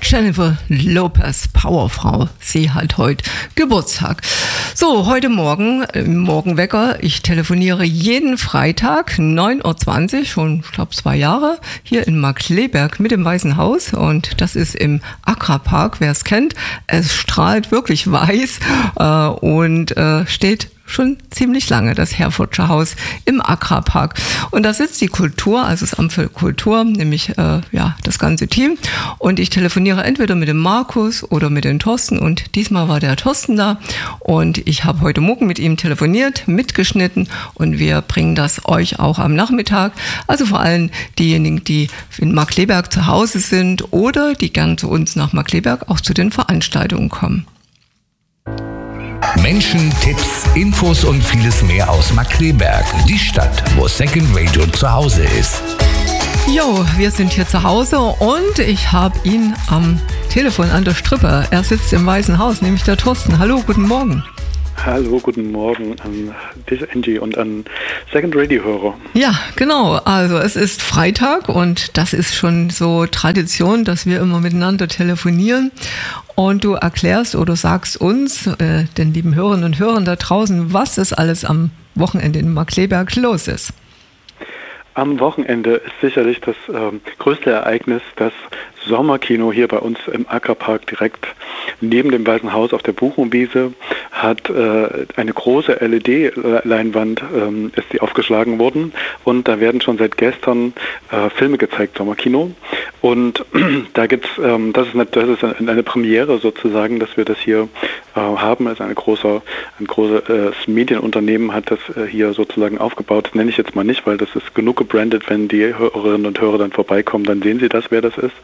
Jennifer Lopez, Powerfrau, sie hat heute Geburtstag. So, heute Morgen, im Morgenwecker, ich telefoniere jeden Freitag, 9:20 Uhr, schon, ich glaube, 2 Jahre, hier in Markkleeberg mit dem Weißen Haus. Und das ist im Akrapark, wer es kennt. Es strahlt wirklich weiß und steht schon ziemlich lange, das Herfordsche Haus im Akrapark. Und da sitzt die Kultur, also das Amt für Kultur, nämlich das ganze Team. Und ich telefoniere entweder mit dem Markus oder mit dem Thorsten. Und diesmal war der Thorsten da. Und ich habe heute Morgen mit ihm telefoniert, mitgeschnitten. Und wir bringen das euch auch am Nachmittag. Also vor allem diejenigen, die in Markkleeberg zu Hause sind oder die gern zu uns nach Markkleeberg auch zu den Veranstaltungen kommen. Menschen, Tipps, Infos und vieles mehr aus Markkleeberg, die Stadt, wo Second Radio zu Hause ist. Jo, wir sind hier zu Hause und ich habe ihn am Telefon an der Strippe. Er sitzt im Weißen Haus, nämlich der Thorsten. Hallo, guten Morgen. Hallo, guten Morgen an dich, Angie, und an Second Radio-Hörer. Ja, genau. Also es ist Freitag und das ist schon so Tradition, dass wir immer miteinander telefonieren. Und du erklärst oder sagst uns, den lieben Hörerinnen und Hörern da draußen, was es alles am Wochenende in Markkleeberg los ist. Am Wochenende ist sicherlich das größte Ereignis das Sommerkino hier bei uns im Akrapark direkt neben dem Weißen Haus auf der Buchenwiese hat eine große LED-Leinwand ist die aufgeschlagen worden und da werden schon seit gestern Filme gezeigt, Sommerkino. Und da gibt's, das ist eine Premiere sozusagen, dass wir das hier haben. Also ein großes Medienunternehmen hat das hier sozusagen aufgebaut. Das nenne ich jetzt mal nicht, weil das ist genug gebrandet. Wenn die Hörerinnen und Hörer dann vorbeikommen, dann sehen sie das, wer das ist.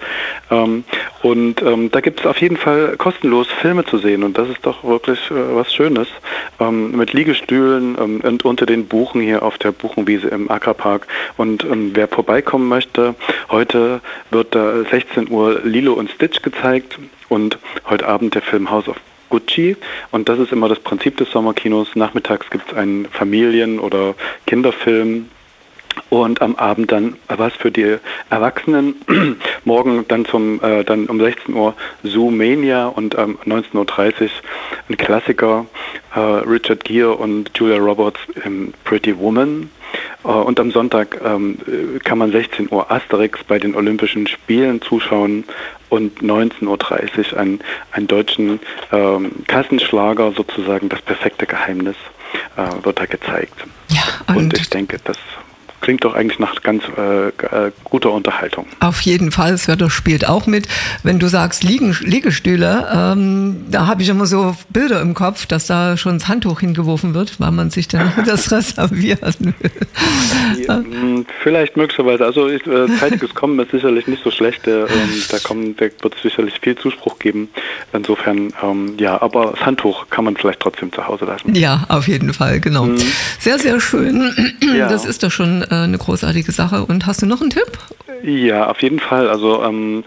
Da gibt es auf jeden Fall kostenlos Filme zu sehen und das ist doch wirklich was Schönes. Mit Liegestühlen und unter den Buchen hier auf der Buchenwiese im Akrapark. Und wer vorbeikommen möchte, heute wird da 16 Uhr Lilo und Stitch gezeigt und heute Abend der Film House of Gucci. Und das ist immer das Prinzip des Sommerkinos. Nachmittags gibt es einen Familien- oder Kinderfilm. Und am Abend dann was für die Erwachsenen. Morgen dann dann um 16 Uhr Zoomania und 19:30 Uhr ein Klassiker, Richard Gere und Julia Roberts im Pretty Woman. Und am Sonntag kann man 16 Uhr Asterix bei den Olympischen Spielen zuschauen und 19:30 Uhr einen deutschen Kassenschlager, sozusagen das perfekte Geheimnis, wird da gezeigt. Ja, und ich denke, das klingt doch eigentlich nach ganz guter Unterhaltung. Auf jeden Fall, das Wetter spielt auch mit. Wenn du sagst Liegestühle, da habe ich immer so Bilder im Kopf, dass da schon das Handtuch hingeworfen wird, weil man sich dann das reservieren will. Ja, vielleicht möglicherweise. Also zeitiges Kommen ist sicherlich nicht so schlecht. Da wird es sicherlich viel Zuspruch geben. Insofern, aber das Handtuch kann man vielleicht trotzdem zu Hause lassen. Ja, auf jeden Fall, genau. Sehr, sehr schön. Ja. Das ist doch schon eine großartige Sache. Und hast du noch einen Tipp? Ja, auf jeden Fall. Also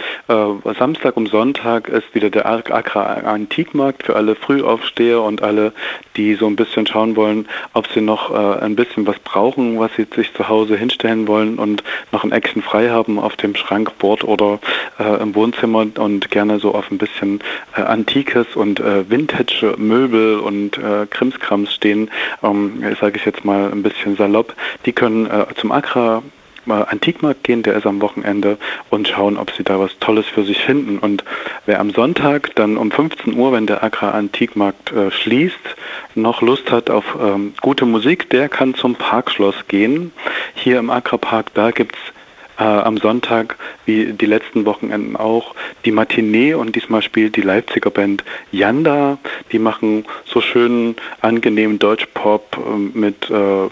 Samstag und Sonntag ist wieder der Akra Antikmarkt für alle Frühaufsteher und alle, die so ein bisschen schauen wollen, ob sie noch ein bisschen was brauchen, was sie sich zu Hause hinstellen wollen und noch ein Action frei haben auf dem Schrankbord oder im Wohnzimmer und gerne so auf ein bisschen Antikes und Vintage-Möbel und Krimskrams stehen, sage ich jetzt mal ein bisschen salopp. Die können zum Akra Antikmarkt gehen, der ist am Wochenende, und schauen, ob sie da was Tolles für sich finden. Und wer am Sonntag dann um 15 Uhr, wenn der Akra Antikmarkt schließt, noch Lust hat auf gute Musik, der kann zum Parkschloss gehen. Hier im Akrapark, da gibt's am Sonntag, wie die letzten Wochenenden auch, die Matinee, und diesmal spielt die Leipziger Band Yanda. Die machen so schönen, angenehmen Deutschpop mit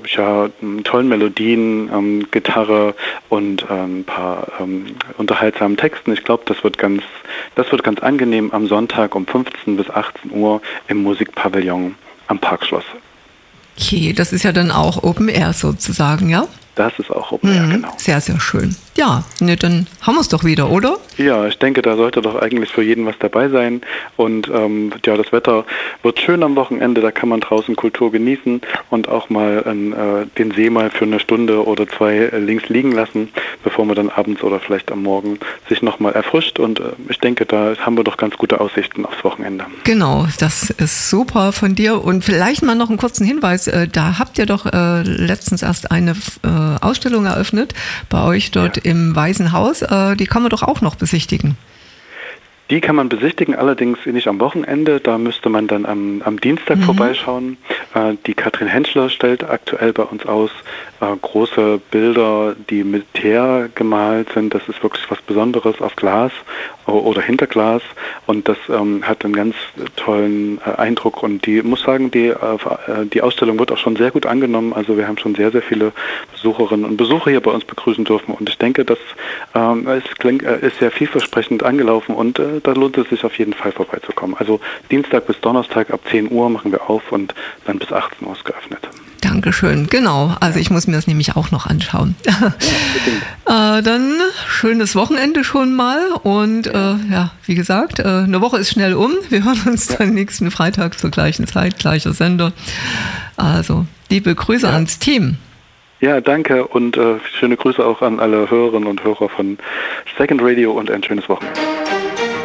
tollen Melodien, Gitarre und ein paar unterhaltsamen Texten. Ich glaube, das wird ganz angenehm am Sonntag um 15 bis 18 Uhr im Musikpavillon am Parkschloss. Okay, das ist ja dann auch Open Air sozusagen, ja? Das ist auch Open Air, genau. Sehr, sehr schön. Ja, ne, dann haben wir es doch wieder, oder? Ja, ich denke, da sollte doch eigentlich für jeden was dabei sein. Und das Wetter wird schön am Wochenende, da kann man draußen Kultur genießen und auch mal den See mal für eine Stunde oder zwei links liegen lassen, bevor man dann abends oder vielleicht am Morgen sich nochmal erfrischt. Und ich denke, da haben wir doch ganz gute Aussichten aufs Wochenende. Genau, das ist super von dir. Und vielleicht mal noch einen kurzen Hinweis. Da habt ihr doch letztens erst eine Ausstellung eröffnet bei euch dort im Weißen Haus. Die kann man doch auch noch besichtigen. Die kann man besichtigen, allerdings nicht am Wochenende. Da müsste man dann am Dienstag vorbeischauen. Die Katrin Henschler stellt aktuell bei uns aus große Bilder, die mit Teer gemalt sind. Das ist wirklich was Besonderes auf Glas oder hinter Glas. Und das hat einen ganz tollen Eindruck. Und die muss sagen, die Ausstellung wird auch schon sehr gut angenommen. Also wir haben schon sehr, sehr viele Besucherinnen und Besucher hier bei uns begrüßen dürfen. Und ich denke, das ist sehr vielversprechend angelaufen und da lohnt es sich auf jeden Fall vorbeizukommen. Also Dienstag bis Donnerstag ab 10 Uhr machen wir auf und dann bis 18 Uhr ist geöffnet. Dankeschön, genau. Also ich muss mir das nämlich auch noch anschauen. Dann schönes Wochenende schon mal und wie gesagt, eine Woche ist schnell um. Wir hören uns dann nächsten Freitag zur gleichen Zeit, gleicher Sender. Also liebe Grüße ans Team. Ja, danke und schöne Grüße auch an alle Hörerinnen und Hörer von Second Radio und ein schönes Wochenende.